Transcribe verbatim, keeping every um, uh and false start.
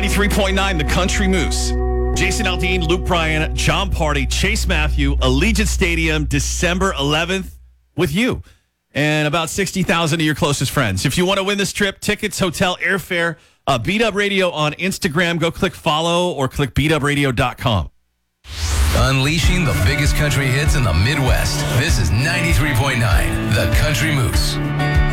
ninety-three point nine, The Country Moose. Jason Aldean, Luke Bryan, John Party, Chase Matthew, Allegiant Stadium, December eleventh with you and about sixty thousand of your closest friends. If you want to win this trip, tickets, hotel, airfare, uh, Beat Up Radio on Instagram. Go click follow or click beat up radio dot com. Unleashing the biggest country hits in the Midwest. This is ninety-three point nine, The Country Moose.